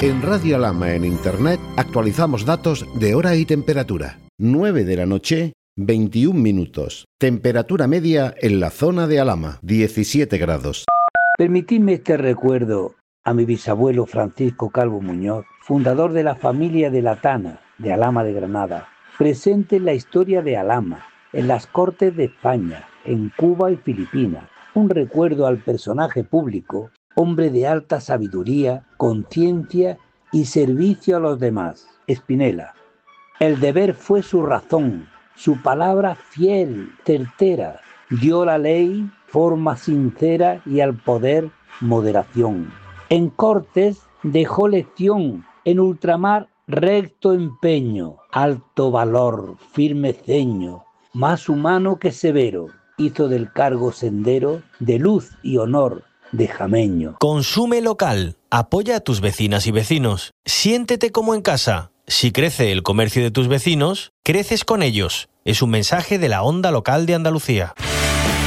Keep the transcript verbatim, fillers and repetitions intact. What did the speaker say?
En Radio Alhama en Internet actualizamos datos de hora y temperatura. nueve de la noche, veintiún minutos. Temperatura media en la zona de Alhama, diecisiete grados. Permitidme este recuerdo a mi bisabuelo Francisco Calvo Muñoz, fundador de la familia de la Tana, de Alhama de Granada, presente en la historia de Alhama, en las Cortes de España, en Cuba y Filipinas. Un recuerdo al personaje público, hombre de alta sabiduría, conciencia y servicio a los demás. Espinela. El deber fue su razón, su palabra fiel, certera. Dio la ley forma sincera y al poder moderación. En Cortes dejó lección, en ultramar recto empeño, alto valor, firme ceño, más humano que severo. Hizo del cargo sendero de luz y honor de jameño. Consume local. Apoya a tus vecinas y vecinos. Siéntete como en casa. Si crece el comercio de tus vecinos, creces con ellos. Es un mensaje de la Onda Local de Andalucía.